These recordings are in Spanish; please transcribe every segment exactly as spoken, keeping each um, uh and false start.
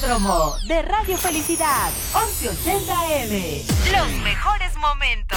promo de Radio Felicidad, once ochenta A M. Los mejores momentos.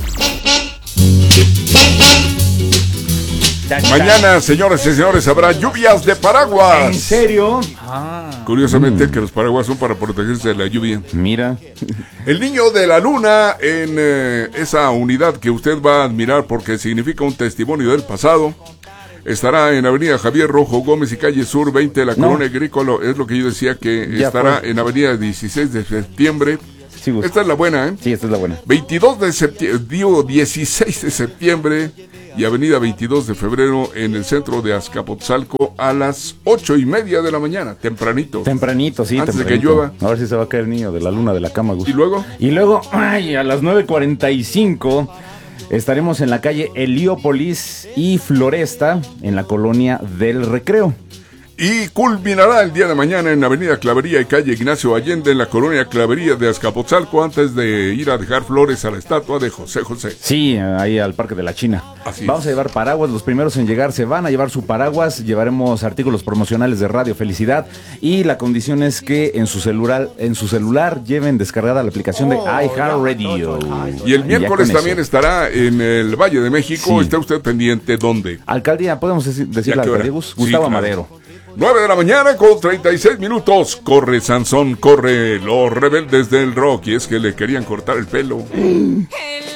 Mañana, señoras y señores, habrá lluvias de paraguas. ¿En serio? Ah. Curiosamente, mm. que los paraguas son para protegerse de la lluvia. Mira. El niño de la luna, en eh, esa unidad que usted va a admirar porque significa un testimonio del pasado, estará en Avenida Javier Rojo Gómez y Calle Sur veinte de la no. Colonia Agrícola. Es lo que yo decía, que ya estará fue. En Avenida dieciséis de septiembre. Sí, esta es la buena, ¿eh? Sí, esta es la buena. veintidós de septiembre, digo dieciséis de septiembre y Avenida veintidós de febrero en el centro de Azcapotzalco a las ocho y media de la mañana, tempranito. Tempranito, sí, antes tempranito. de que llueva. A ver si se va a caer el niño de la luna de la cama, Gus. ¿Y luego? Y luego, ay, a las nueve cuarenta y cinco estaremos en la calle Heliópolis y Floresta, en la colonia del Recreo. Y culminará el día de mañana en Avenida Clavería y calle Ignacio Allende en la colonia Clavería de Azcapotzalco antes de ir a dejar flores a la estatua de José José. Sí, ahí al Parque de la China. Así Vamos es. a llevar paraguas, los primeros en llegar se van a llevar su paraguas, llevaremos artículos promocionales de Radio Felicidad y la condición es que en su celular, en su celular lleven descargada la aplicación de oh, iHeartRadio. Y el miércoles y también eso. Estará en el Valle de México, sí. Está usted pendiente, ¿dónde? Alcaldía, podemos decir, decir la alcaldía, Gustavo sí, claro. Madero. nueve de la mañana con treinta y seis minutos. Corre, Sansón, corre. Los rebeldes del rock. Y es que le querían cortar el pelo.